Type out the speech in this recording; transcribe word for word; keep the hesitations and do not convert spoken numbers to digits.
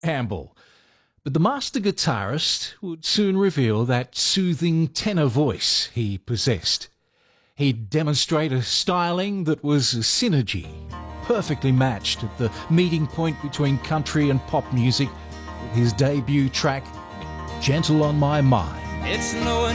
Campbell. But the master guitarist would soon reveal that soothing tenor voice he possessed. He'd demonstrate a styling that was a synergy, perfectly matched at the meeting point between country and pop music with his debut track, Gentle on My Mind. It's no